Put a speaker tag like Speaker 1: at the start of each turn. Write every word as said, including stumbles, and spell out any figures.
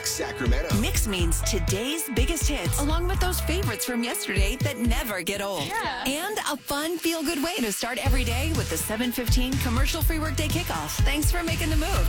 Speaker 1: Mix Sacramento.
Speaker 2: Mix means today's biggest hits, along with those favorites from yesterday that never get old.
Speaker 3: Yeah.
Speaker 2: And a fun, feel-good way to start every day with the seven fifteen commercial-free workday kickoff. Thanks for making the move.